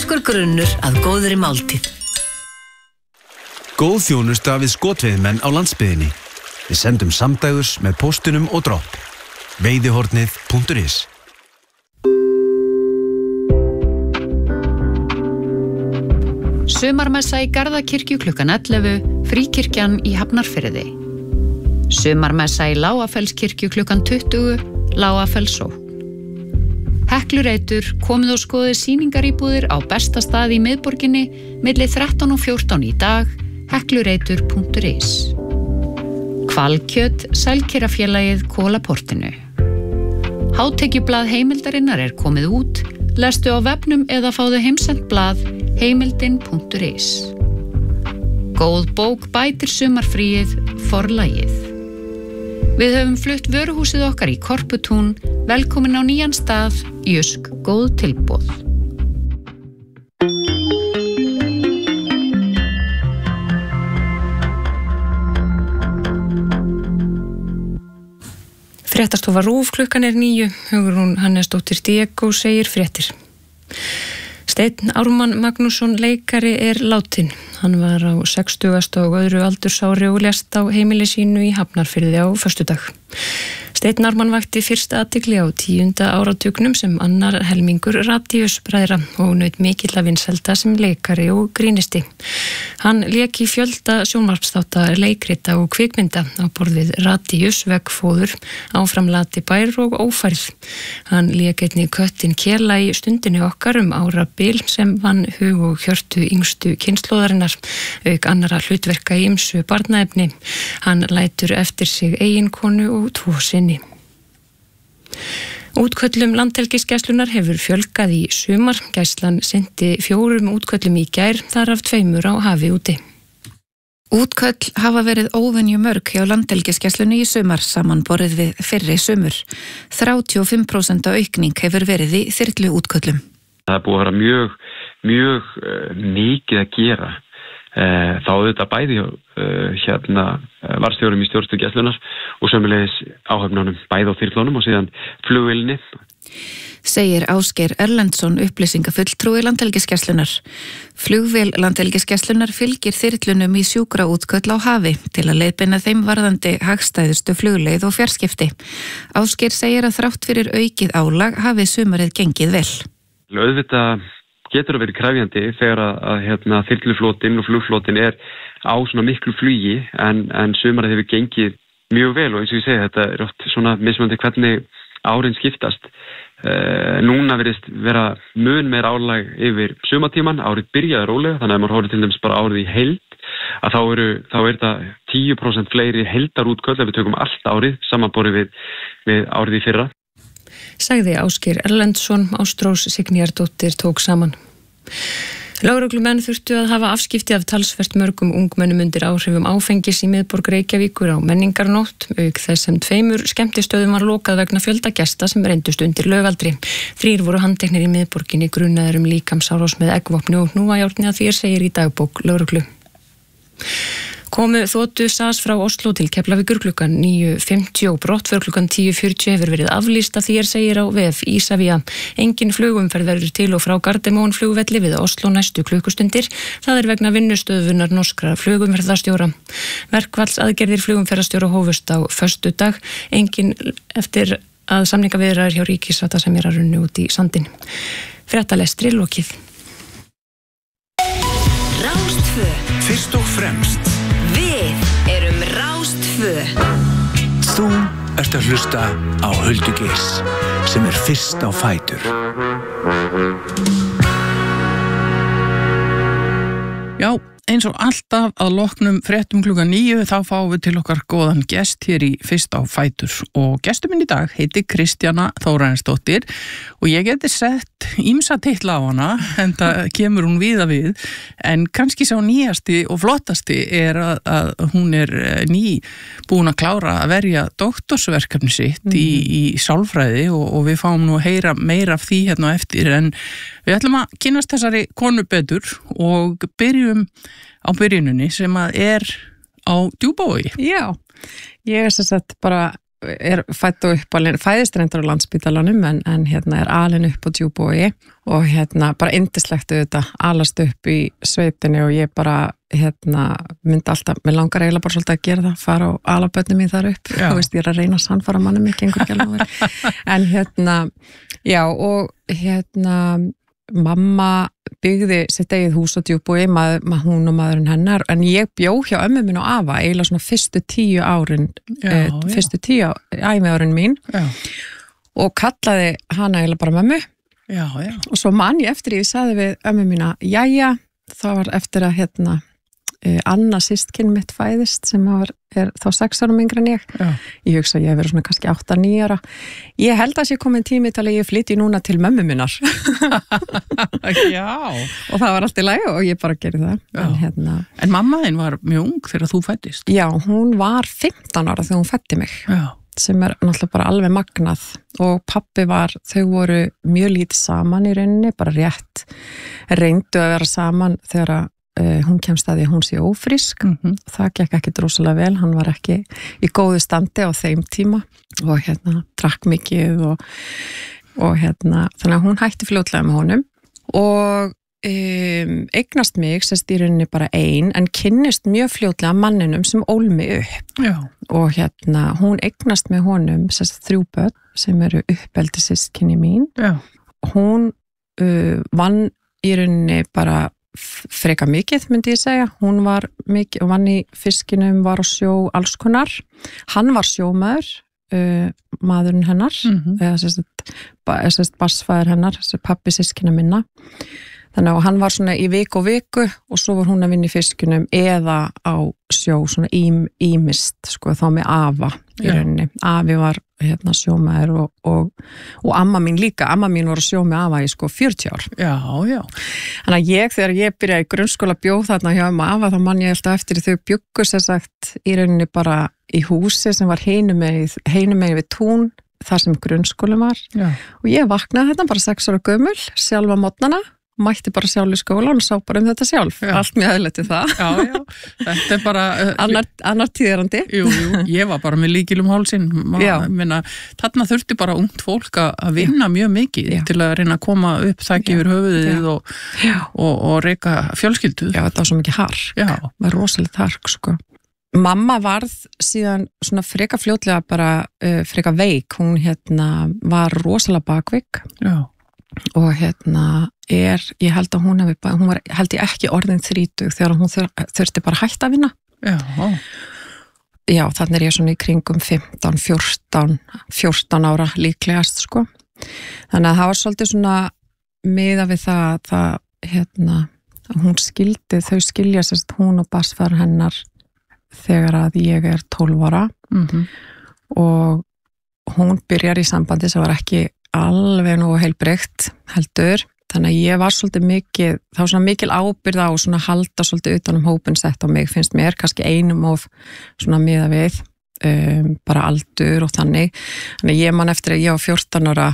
Sterkur grunnur að góðri máltíð. Góð þjónusta við skotveiðimenn á landsbyggðinni. Við sendum samdægurs með póstunum og dropp. Veiðihornið.is. Sumarmessa í Garðakirkju klukkan 11, Fríkirkjan í Hafnarfirði. Sumarmessa í Lágafellskirkju klukkan 20, Lágafellssókn. Heklureitur, komið og skoðið sýningaríbúðir á besta stað í miðborginni milli 13 og 14 í dag, heklureitur.is. Hvalkjöt, Sælkerafélagið Kólaportinu. Hátekjublað heimildarinnar komið út, lestu á vefnum eða fáðu heimsent blað heimildin.is. Góð bók bætir sumarfríið, Forlagið. Við höfum flutt vöruhúsið okkar í Korputún, velkomin á nýjan stað, Jysk, góð tilboð. Fréttastofa RÚV klukkan 9, Hugrún Hannesdóttir Diego segir fréttir. Steinn Ármann Magnússon leikari látinn. Hann var á 60. og öðru aldursári og lést á heimili sínu í Hafnarfirði á föstudag. Steinn Ármann vakti fyrst athygli á 10. áratugnum sem annar helmingur Radíusbræðra og naut mikilla vinsælda sem leikari og grínisti. Hann lék í fjölda sjónvarpsþátta, leikrita og kvikmynda á borð við Radíus, Veggfóður, Áfram Latibær og Ófærð. Hann lék einnig köttinn Kela í Stundinni okkar árabil sem vann hug og hjörtu yngstu kynslóðarinnar, auk annarra hlutverka í ýmsu barnaefni. Hann lætur eftir sig eiginkonu og 2 syni. Útköllum Landhelgisgæslunnar hefur fjölgað í sumar. Gæslan sinnti 4 útköllum í gær, þar af 2 á hafi úti. Útköll hafa verið óvenju mörg hjá Landhelgisgæslunni í sumar samanborið við fyrri sumur. 35% aukning hefur verið í þyrlu útköllum. Það er búið að vera mjög mikið að gera. Þá auðvitað bæði varðstjórum í stjórnstöð Gæslunnar og sömuleiðis áhöfnunum bæði á þyrlunum og síðan flugvélinni. Segir Ásgeir Erlendsson, upplýsingafulltrúi Landhelgisgæslunnar. Flugvél Landhelgisgæslunnar fylgir þyrlunum í sjúkraútköll á hafi til að leiðbeina þeim varðandi hagstæðustu flugleið og fjarskipti. Ásgeir segir að þrátt fyrir aukið álag hafi sumarið gengið vel. Auðvitað getur að vera kræfjandi þegar að þyrluflotinn og flugflotinn á svona miklu flugi en sumarið hefur gengið mjög vel og eins og ég segi þetta oft svona mismunandi hvernig árin skiptast. Núna virðist vera mun meira álag yfir sumartíman, árið byrjaði rólega þannig að maður horfir til dæmis bara árið í heild að þá er þetta 10% fleiri heildarútköll ef við tökum allt árið samanborið við árið í fyrra. Sagði Ásgeir Erlendsson, Ástrós Signýjardóttir tók saman. Lögreglumenn þurftu að hafa afskipti af talsvert mörgum ungmennum undir áhrifum áfengis í miðborg Reykjavíkur á menningarnótt, auk þess sem 2 skemmtistöðum var lokað vegna fjölda gesta sem reyndust undir lögaldri. 3 voru handteknir í miðborginni grunaðir líkamsárás með eggvopni og hnúajárni að því segir í dagbók lögreglu. Komu þotu SAS frá Oslo til Keflavíkur klukkan 9:50 og brottför klukkan 10:40 hefur verið aflýst að því segir á vef Isavia. Engin flugumferð verður til og frá Gardermoen flugvelli við Oslo næstu klukkustundir. Það vegna vinnustöðvunar norskra flugumferðarstjóra. Verkfallsaðgerðir flugumferðarstjóra hófust á föstudag, engin eftir að samningaviðræður hjá ríkissáttasemjara runnu út í sandinn. Fréttalestri lokið. Rástvö. Fyrst og fremst. Við erum Rástvö. Þú ert að hlusta á Huldu Geirs sem fyrst á fætur. Já, eins og alltaf að loknum fréttum klukkan 9 þá fáum við til okkar góðan gest hér í Fyrst á fætur og gestur minn í dag heiti Kristjana Þórarinsdóttir og ég geti sett ýmsa titla á hana en það kemur hún víða við en kannski sá nýjasti og flottasti að hún ný búin að klára að verja doktorsverkefni sitt í sálfræði og við fáum nú að heyra meira af því hérna eftir en við ætlum að kynnast þessari konu betur og byrjum á byrjununni sem að á Djúpavogi. Já, ég sem sagt bara fædd og uppalinn, fæðist reyndar á Landspítalanum en er alin upp á Djúpavogi og bara yndislegt auðvitað alast upp í sveitinni og ég bara myndi alltaf, mér langar eiginlega bara svolítið að gera það, fara á alaböndum mín þar upp, þú veist, ég að reyna að sannfara manni mig, gengur ekki alveg en já og mamma byggði sitt eigið hús á Djúpavogi, hún og maðurinn hennar, en ég bjó hjá ömmu minn og afa eiginlega svona fyrstu 10 árin fyrstu 10 æviárin mín og kallaði hana eiginlega bara mömmu og svo man ég eftir ég sagði við ömmu mína, jæja, það var eftir að Anna systkinn mitt fæðist sem er þá 6 árum yngri en ég hugsa að ég hef verið svona kannski 8-9 ára ég held að sé komin tími til að ég flytji núna til mömmu minnar og það var allt í lagi og ég bara gerði það en mamma þín var mjög ung þegar þú fæddist já, hún var 15 ára þegar hún fæddi mig sem er náttúrulega bara alveg magnað og pappi þau voru mjög lítið saman í rauninni, bara rétt reyndu að vera saman þegar hún kemst að því að hún sé ófrísk það gekk ekki drosalega vel, hann var ekki í góðu standi á þeim tíma og drakk mikið og þannig að hún hætti fljótlega með honum og eignast mig sérst í rauninni bara ein en kynnist mjög fljótlega manninum sem ól mig upp og hún eignast með honum sérst 3 börn sem eru uppeldissystkini mín hún vann í rauninni bara freka mikið myndi ég segja, hún var mikið og vann í fiskinum, var á sjó alls konar, hann var sjómaður maðurinn hennar eða sérst barsfæður hennar, pappi systkina minna þannig að hann var svona í viku og svo var hún að vinna í fiskinum eða á sjó svona ímist sko þá með afa í rauninni, afi var sjómaður og amma mín líka, amma mín var að sjó með afa í sko 40 ár þannig að þegar ég byrjaði í grunnskóla bjóð þarna hjá afa þá man ég alltaf eftir þau bjuggu sér sagt í rauninni bara í húsi sem var hinum megin við tún þar sem grunnskólinn var og ég vaknaði þetta bara 6 ára gömul sjálf á mótnana mætti bara sjálf í skólan og sá bara þetta sjálf allt mjög aðlætti það þetta er bara annar tíðarandi jú, ég var bara með lykil hálsinn þarna þurfti bara ungt fólk að vinna mjög mikið til að reyna að koma upp þakki yfir höfuðið og reka fjölskyldu þetta var svo mikið hark var rosalega hark sko mamma varð síðan svona freka fljótlega bara freka veik hún var rosalega bakveik og ég held að hún var held ég ekki orðin 30 þegar hún þurfti bara hætt að vinna já, þannig er ég svona í kringum 14 ára líklegast sko þannig að það var svolítið svona miða við það hún skildi, þau skilja sérst hún og barsfæður hennar þegar að ég er 12 ára og hún byrjar í sambandi sem var ekki alveg nú heilbreygt heldur, þannig að ég var svolítið mikið, þá svona mikil ábyrgð á svona halda svolítið utan hópin sett á mig finnst mér, kannski einum of svona miða við, bara aldur og þannig ég man eftir að ég var 14 ára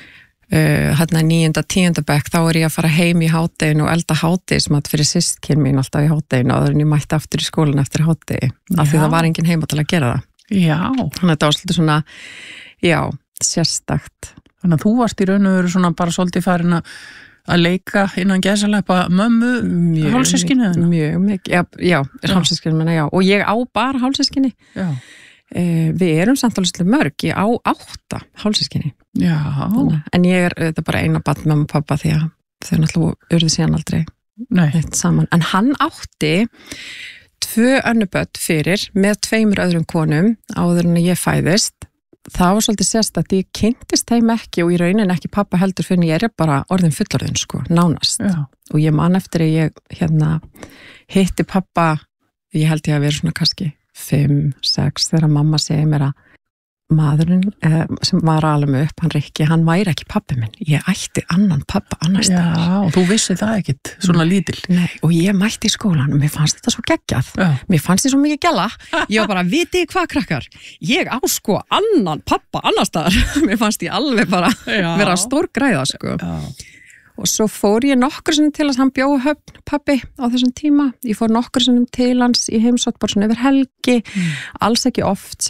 9. 10. bekk, þá er ég að fara heim í hádeginu og elda hádegismat fyrir systkin mín alltaf í hádeginu áður en ég mætti aftur í skólan eftir hádegi, af því það var engin heima til að gera það þannig að þetta var svolítið svona sérstakt Þannig að þú varst í raun og veru svona bara svolítið farin að leika innan gæsaleppa mömmu hálfsystkini? Mjög mikið, já, hálfsystkini minna, já. Og ég á bara hálfsystkini. Við erum samt alveg mörg, ég á 8 hálfsystkini. Já. En ég þetta bara eina barn mamma og pappa því að þau náttúrulega urðu síðan aldrei neitt saman. En hann átti 2 önnur börn fyrir með 2 öðrum konum áður en ég fæðist. Það var svolítið sérstakt, ég kynntist þeim ekki og í rauninni ekki pappa heldur fyrir ég er bara orðin fullorðin sko, nánast og ég man eftir að ég hitti pappa, ég held ég að vera svona kannski 5, 6 þegar mamma segi mér að maðurinn sem var alveg upp, hann Rikki, hann væri ekki pappi minn, ég ætti annan pappa annars staðar. Já, og þú vissi það ekkit, svona lítil. Nei, og ég mætti í skólan og mér fannst þetta svo geggjað, mér fannst þetta svo mikið gæla, ég var bara, vitið hvað krakkar, ég á sko annan pappa annars staðar, mér fannst ég alveg bara vera stór græða sko. Og svo fór ég nokkur sinnum til að hann bjó Höfn, pappi, á þessum tíma, ég fór nokkur sinnum til hans í heimsókn bara svona yfir helgi, alls ekki oft samt.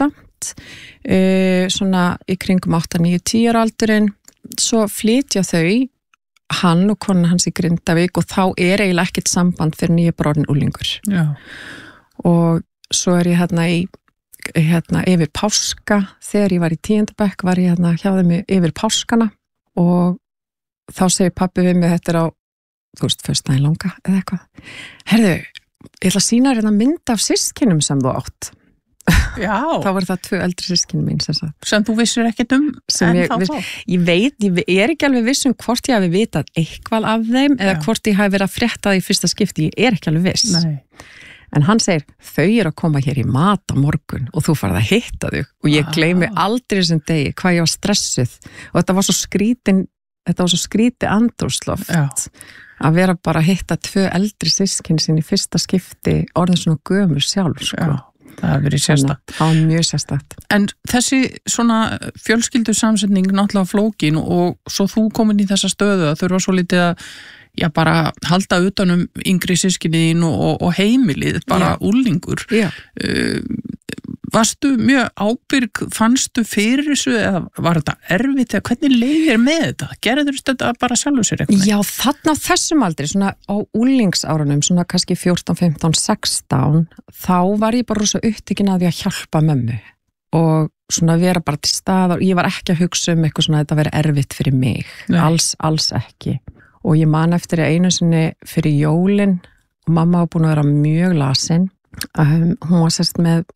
svona í kringum 8, 9, 10 ára aldurinn, svo flytja þau, hann og konan hans í Grindavík og þá eiginlega ekkert samband fyrir nýja bróðin úlingur. Já. Og svo ég yfir páska, þegar ég var í 10. bekk var ég hjá þeim yfir páskana og þá segir pabbi við mig, þetta á, þú veist, föstudaginn langa eða eitthvað. Herðu, ég ætla að sýna þér mynd af systkinum sem þú átt. Já. Þá voru það 2 eldri systkini mín sem sagt. Sem þú vissir ekkert en þá? Ég ekki alveg viss hvort ég hafi vitað eitthvað af þeim eða hvort ég hafi verið að frétta það í fyrsta skipti, ég ekki alveg viss. Nei. En hann segir, þau að koma hér í mat á morgun og þú farið að hitta þau og ég gleymi aldrei þessum degi hvað ég var stressuð og þetta var svo skrítið andrúmsloft að vera bara að hitta 2 eldri systkin sín í fyrsta skipti orðin svona gömur sjálf, sko. Já, það hefur verið sérstakt. Það var mjög sérstakt. En þessi svona fjölskyldusamsetning náttúrulega flókin og svo þú komin í þessa stöðu að þurfa svo lítið að bara halda utanum yngri systkinin og heimilið, bara úlingur. Já. Varstu mjög ábyrg, fannstu fyrir þessu eða var þetta erfitt eða hvernig leiðir með þetta? Gerður þetta bara sjálfur sér eitthvað? Já, þarna á þessum aldri, svona á úlingsárunum, svona kannski 14, 15, 16, þá var ég bara rosa upptekin að því að hjálpa mömmu og svona vera bara til staðar og ég var ekki að hugsa eitthvað svona að þetta veri erfitt fyrir mig. Nei. Alls ekki. Og ég man eftir einu sinni fyrir jólin og mamma var búin að vera mjög lasin. Hún var sérst með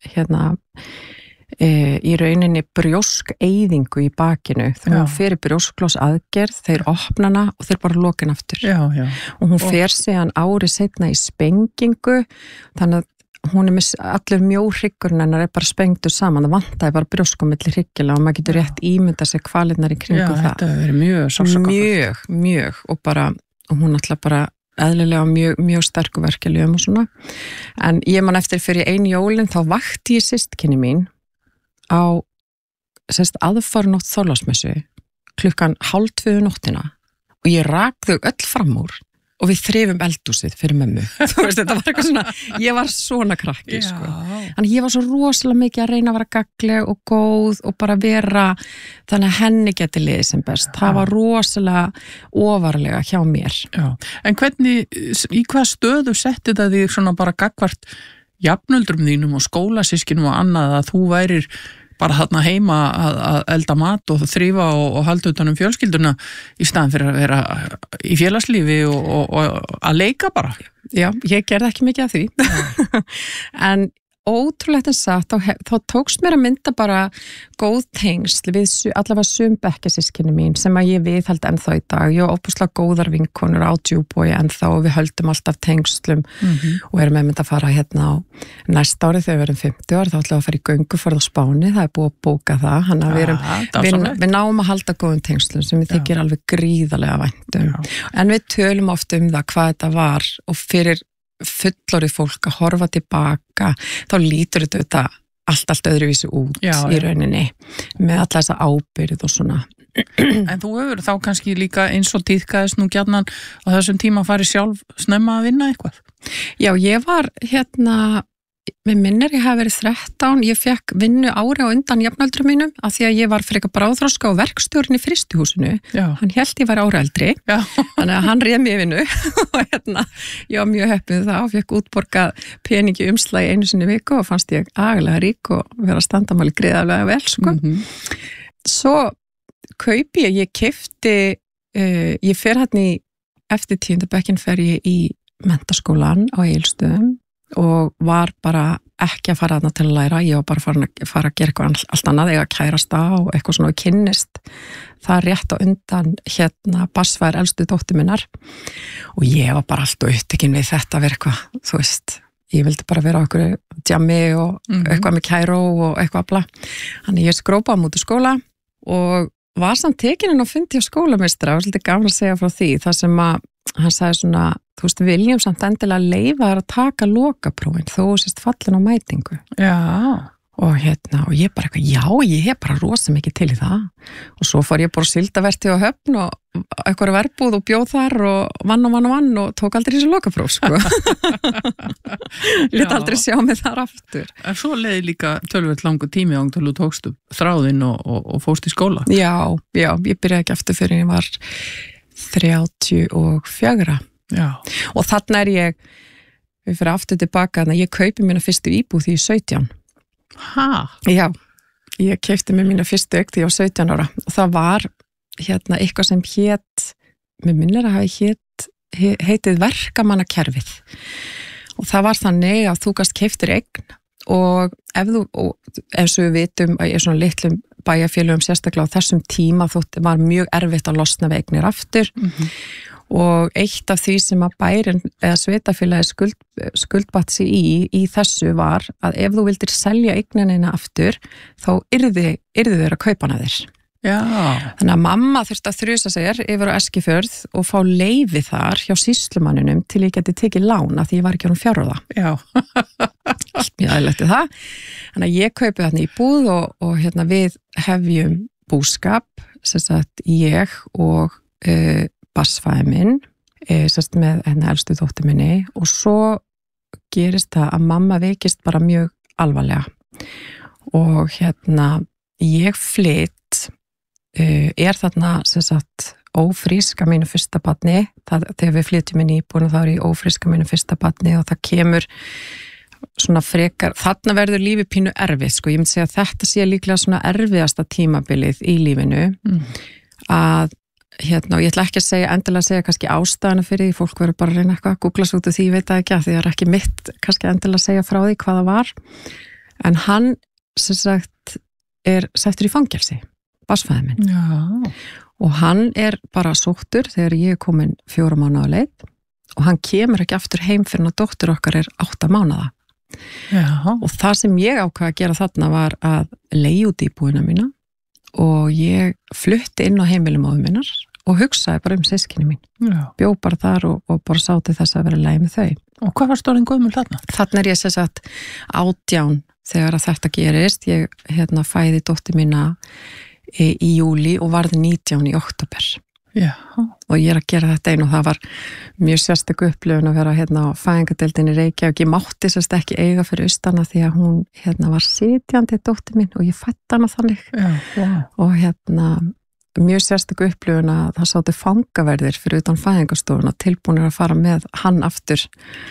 í rauninni brjóskeyðingu í bakinu. Þegar hún fer í brjóskloss aðgerð, þeir opna hana og þeir bara loka hana aftur. Já. Og hún fer síðan árið seinna í spengingu, þannig að hún með allur mjóhryggurinn hennar bara spengtur saman, það vantaði bara brjóskum milli hryggila og maður getur rétt ímyndað sér kvalirnar í kringum það. Já, þetta hefur verið mjög sársaukafullt. Mjög, og hún alltaf bara eðlilega mjög sterku verkjaljum og svona. En ég man eftir fyrir einu jólin, þá vakti ég systkini mín á aðfarnótt Þorláksmessu klukkan 1:30 nóttina og ég rak þau öll fram úr og við þrifum eldhúsið fyrir mömmu. Þú veist, þetta var eitthvað svona, ég var svona krakki, sko. Þannig ég var svo rosalega mikið að reyna að vera gagnleg og góð og bara vera þannig að henni geti liðið sem best. Það var rosalega ofarlega hjá mér. Já. En hvernig, í hvað stöðu setti það þig svona bara gagnvart jafnöldrum þínum og skólasyskinum og annað að þú værir bara þarna heima að elda mat og þrífa og halda utan fjölskylduna í staðan fyrir að vera í félagslífi og að leika bara? Já, ég gerði ekki mikið af því. En ótrúlegt en satt, þá tókst mér að mynda bara góð tengsl við allavega sum bekkjarsystkini mín sem að ég viðheld ennþá í dag. Ég var óbúslega góðar vinkonur á Djúbogi ennþá og við höldum alltaf tengslum og erum með mynd að fara á næsta ári þegar við erum 50 ára, þá ætlum við að fara í gönguferð á Spáni, það er búið að bóka það. Við náum að halda góðum tengslum sem við þykir alveg gríðarlega væntum. En við tölum oft það hvað þetta var og fyrir fullorðið fólk að horfa tilbaka, þá lítur þetta allt öðruvísi út í rauninni með alla þessa ábyrgð og svona. En þú hefur þá kannski líka eins og tíðkaðist nú gjarnan á þessum tíma að fara sjálf snemma að vinna eitthvað? Já, ég var við minnir ég hafi verið 13, ég fekk vinnu ári á undan jafnöldrum mínum af því að ég var frekar bráðþroska og verkstjórinn í frystihúsinu. Hann hélt ég væri ári eldri, þannig að hann réð mér vinnu og ég var mjög heppið það og fekk útborgað peningi umslagi einu sinni viku og fannst ég agalega rík og vera standamáli greiðarlega vel, sko. Svo kaupi ég keypti, ég fer eftir 10. bekkin fer ég í menntaskólan á Egilsstöðum og var bara ekki að fara þarna til að læra, ég var bara að fara að gera eitthvað allt annað, eiga kærasta og eitthvað svona og kynnist. Það rétt á undan Bassvær elstu dóttur minnar og ég var bara alltaf upptekin við þetta að vera eitthvað, þú veist, ég vildi bara vera okkur djammi og eitthvað með kæró og eitthvað bla. Þannig ég skrópaði mútið skóla og var samt tekin inn á fundi á skólameistra og svolítið gaman að segja frá því, það sem að hann sagði svona, þú veist, við viljum samt endilega leyfa þær að taka lokaprófin þó sést fallin á mætingu. Já. og ég bara eitthvað, já, ég hef bara rosa mikið til í það og svo fór ég bara síldaverti á Höfn og eitthvað verbúð og bjóð þar og vann og tók aldrei þessu lokapróf, sko. Lét aldrei sjá mig þar aftur. En svo leiði líka tölvöld langu tími á til þú tókstu þráðinn og fórst í skóla. Já, ég byrjaði ekki aftur fyrir ég var 34. Já. Og þarna ég fyrir aftur tilbaka, þannig að ég kaupi mína fyrstu íbúð því 17. Ha? Já, ég keypti mér mína fyrstu eign því ég var 17 ára og það var eitthvað sem mér minnir að hafi heitið verkamannakerfið og það var þannig að þú gast keyptir eign og ef við vitum að ég er svona litlum bæjarfélögum sérstaklega á þessum tíma þótt var mjög erfitt að losna við eignir aftur og eitt af því sem að bærin eða sveitafélagi skuldbatt sig í þessu var að ef þú vildir selja eignina aftur þá yrði þeir að kaupa hana þér. Já. Þannig að mamma þurfti að þrusa sér yfir á Eskifjörð og fá leyfi þar hjá sýslumanninum til ég geti tekið lán af því ég var ekki honum fjárráða. Já. Allt mjög aðlætti það. Þannig að ég kaupi þarna í búð og við hefjum búskap, sem sagt ég og barsfæði minn, með elstu dóttur minni og svo gerist það að mamma veikist bara mjög alvarlega og ég flytt þarna sem sagt ófrísk að mínu fyrsta barni, þegar við flytjum inn í íbúðina þá ég ófrísk að mínu fyrsta barni og það kemur svona frekar, þarna verður lífi pínu erfið, sko, ég myndi segja að þetta sé líklega svona erfiðasta tímabilið í lífinu að og ég ætla ekki að segja, endilega að segja kannski ástæðana fyrir því, fólk verður bara að reyna eitthvað að googla svo út og því ég veit það ekki að því það er ekki mitt kannski endilega að segja frá því hvað það var en hann sem sagt er settur í fangelsi barsfæði minn. Já. Og hann er bara sóttur þegar ég er komin 4 mánuða leið og hann kemur ekki aftur heim fyrir að dóttur okkar er 8 mánuða. Já. Og það sem ég ákvað að gera þarna var að leigja út íbúðina mína og ég flutti inn á heimilumóðu minnar og hugsaði bara systkini mín. Já. Bjó bara þar og bara sá til þess að vera leið með þau. Og hvað var stórin gömul þarna? Þarna er ég sem sagt 18 þegar að þetta gerist. Ég fæði dóttur mína í júli og varði 19 í október. Já. Og ég er að gera þetta einu og það var mjög sérstök upplifun að vera á fæðingardeildinni í Reykjavík. Ég mátti sérst ekki eiga fyrir austana því að hún var sitjandi dóttir mín og ég fætti hana þannig. Já, wow. Og mjög sérstök upplifun að það sátu fangaverðir fyrir utan fæðingarstofuna tilbúnir að fara með hann aftur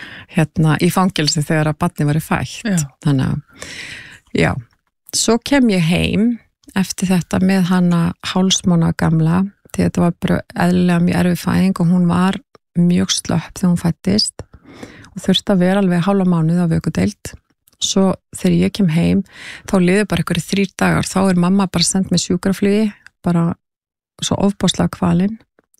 í fangelsi þegar að barnið var fætt. Já. Þannig að, já, svo kem ég heim eftir þetta með hana hálfsmánaða gamla því þetta var bara eðlilega mjög erfið fæðing og hún var mjög slöpp þegar hún fættist og þurfti að vera alveg hálfa mánuð á vökudeild. Svo þegar ég kem heim þá liður bara einhverjir 3 dagar, þá er mamma bara send með sjúkraflugi, bara svo ofbáslega kvalinn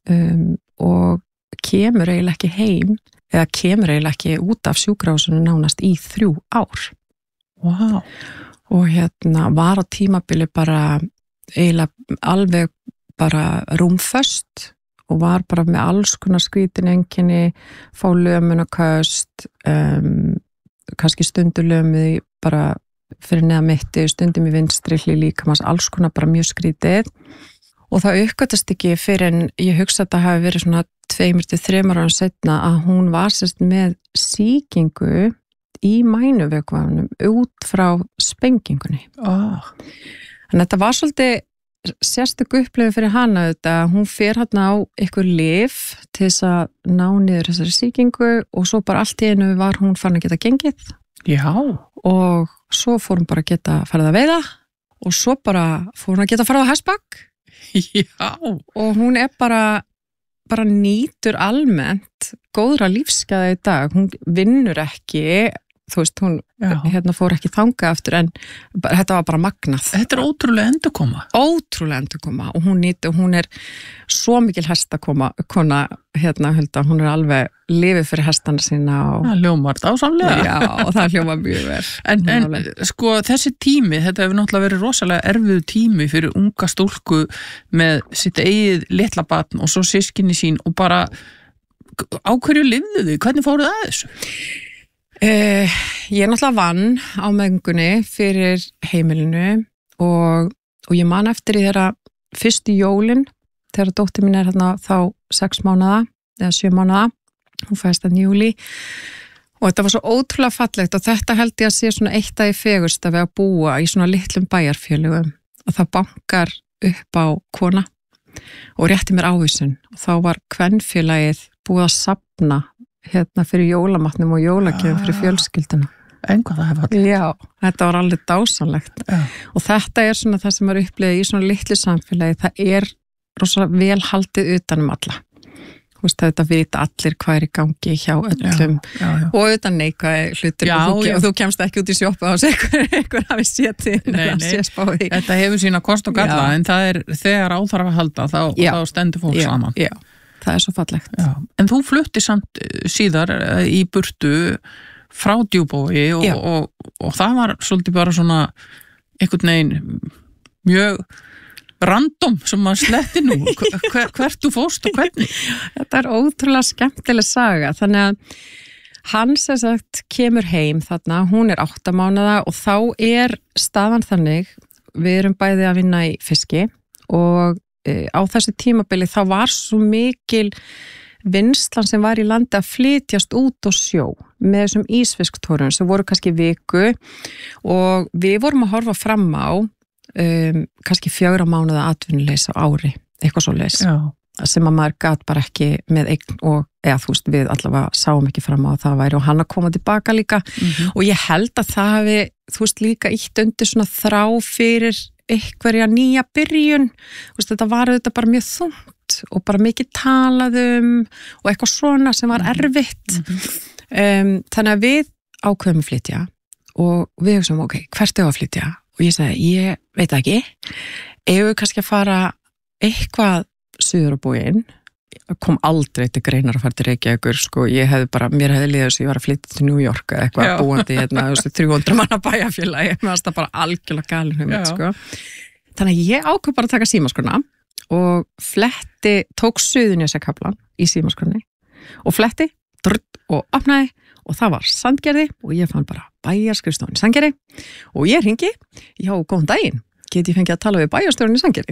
og kemur eiginlega ekki heim eða kemur eiginlega ekki út af sjúkrahúsinu nánast í 3 ár. Wow. Og var á tímabili bara eiginlega alveg bara rúmföst og var bara með alls konar skrítin einkenni, fá lömunarköst, kannski stundu lömuði bara fyrir neða mitti, stundum í vinstri líkamans, alls konar bara mjög skrítið. Og það uppgötast ekki fyrir en ég hugsa að það hafi verið svona 2-3 ára setna að hún var sérst með sýkingu í mænuvökvanum út frá spengingunni. Þannig að þetta var svolítið sérstök upplifun fyrir hana þetta, hún fer á ykkur lyf til þess að ná niður þessari sýkingu og svo bara allt í einu var hún farin að geta gengið. Já. Og svo fór hún bara að geta farið að veiða og svo bara fór hún að geta farið að hestbak. Já. Og hún er bara nýtur almennt góðra lífsgæða í dag. Hún vinnur ekki, þú veist, hún fór ekki þangað aftur en þetta var bara magnað. Þetta er ótrúlega endurkoma. Ótrúlega endurkoma og hún er svo mikil hestakona, Hulda, hún er alveg lifið fyrir hestana sína. Það hljómar dásamlega. Já, og það hljómar mjög vel. En sko þessi tími, þetta hefur náttúrulega verið rosalega erfiðu tími fyrir unga stúlku með sitt eigið litla barn og svo systkini sín og bara á hverju lifðu þið? Hvernig fóruð það að þessu? ég náttúrulega vann á mengunni fyrir heimilinu og ég man eftir í þeirra fyrstu jólin þegar dóttir mín hérna þá 6 mánaða eða 7 mánaða, hún fæðist að júlí og þetta var svo ótrúlega fallegt og þetta held ég að sé svona eitt af í fegursta við að búa í svona litlum bæjarfélögum og það bankar upp á kona og rétti mér ávísun og þá var kvenfélagið búið að safna hérna fyrir jólamatnum og jólagjöfum fyrir fjölskylduna. En hvað það hefði? Já, þetta var alveg dásanlegt og þetta er svona það sem er upplifað í svona litlu samfélagi, það er rosalega vel haldið utanum alla. Þú veist, þetta vita allir hvað er í gangi hjá öllum og utan neikvæði hlutir og þú kemst ekki út í sjoppu og einhver hafi séð þig eða sé spáði. Þetta hefur sína kost og galla en það er þegar áþarf að halda þá stendur fólk saman. Já, það er svo fallegt. Já. En þú flutti samt síðar í burtu frá Djúpavogi og það var svolítið bara svona einhvern veginn mjög random sem maður sletti nú hvert þú fórst og hvernig. Þetta er ótrúlega skemmtileg saga þannig að hann sem sagt kemur heim þarna, hún er 8 mánaða og þá er staðan þannig, við erum bæði að vinna í fiski og á þessu tímabili þá var svo mikil vinnslan sem var í landi að flytjast út á sjó með þessum ísfisktórum sem voru kannski viku og við vorum að horfa fram á kannski 4 mánuða atvinnuleysi á ári, eitthvað svo leys sem að maður gat bara ekki með eign og eða þú veist við allavega sáum ekki fram á að það væri og hann að koma tilbaka líka og ég held að það hafi þú veist líka ítt undir svona þrá fyrir einhverja nýja byrjun þú veist þetta var auðvitað bara mjög þungt og bara mikið talaðum og eitthvað svona sem var erfitt þannig að við ákveðum að flytja og við hugsaum ok, hvert er að flytja og ég sagði, ég veit ekki ef við kannski að fara eitthvað suður á bóginn kom aldrei til greinar að fara til Reykjavíkur sko, ég hefði bara, mér hefði liðið þess að ég var að flytja til New York eða eitthvað búandi hérna, 300 manna bæjarfélagi mér varst það bara algjörlega galin sko. Þannig að ég ákvað bara að taka símaskrona og tók Suðurnesjakaflan í símaskronni og fletti og opnaði og það var Sandgerði og ég fann bara bæjarskrifstofan í Sandgerði og ég hringi, já, góðan daginn, get ég fengið að tala við bæjarstjórinn í Sandgerði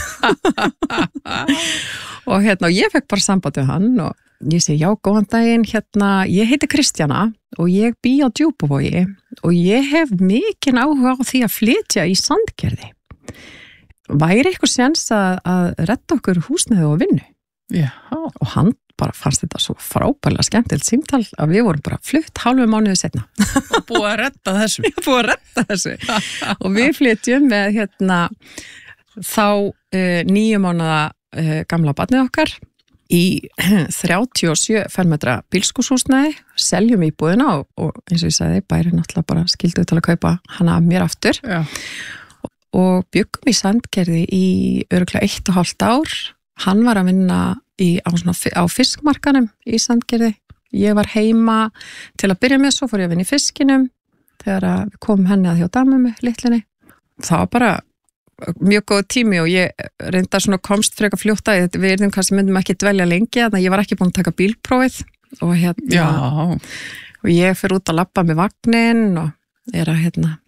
og hérna, ég fekk bara samband við hann og ég segi, já, góðan daginn, hérna, ég heiti Kristjana og ég bý á Djúpavogi og ég hef mikinn áhuga á því að flytja í Sandgerði. Væri eitthvað séns að redda okkur húsnæði og vinnu? Já. Og hann bara fannst þetta svo frábærlega skemmtilegt símtal að við vorum bara flutt hálfu mánuði setna. Og búið að redda þessu. Já, búið að redda þessu. Og við flytjum með hérna þá 9 mánaða gamla barnið okkar í 37 fermetra bílskúshúsnæði, seljum íbúðina og eins og ég sagði, bæri náttúrulega bara skilduð til að kaupa hana af mér aftur. Já. Og byggum í Sandgerði í örugglega 1,5 ár. Hann var að vinna á fiskmarkanum í Sandgerði. Ég var heima til að byrja með, svo fór ég að vinna í fiskinum þegar við komum henni að hjá damunni, litlinni. Það var bara mjög góð tími og ég reynda svona komst frekar fljótt að við erum kannski myndum ekki dvelja lengi, þannig að ég var ekki búin að taka bílprófið og hérna og ég fer út að labba með vagnin og er að hérna